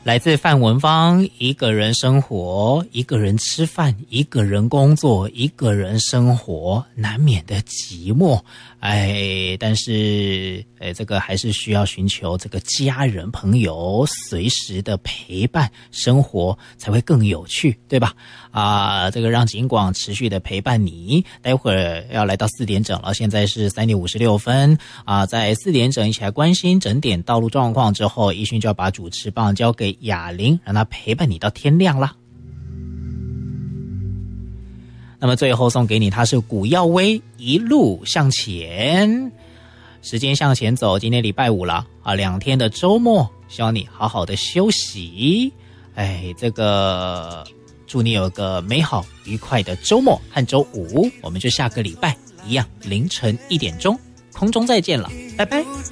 来自范文芳，一个人生活，一个人吃饭，一个人工作，一个人生活，难免的寂寞。但是这个还是需要寻求这个家人朋友随时的陪伴，生活才会更有趣，对吧？这个让警广持续的陪伴你。待会儿要来到4点整了，现在是3点56分在4点整一起来关心整点道路状况之后，一勋就要把主持棒交给雅玲，让她陪伴你到天亮啦。那么最后送给你，它是古耀威一路向前，时间向前走，今天礼拜五了2天的周末，希望你好好的休息。这个祝你有个美好愉快的周末和周五，我们就下个礼拜一样凌晨1点钟空中再见了，拜拜。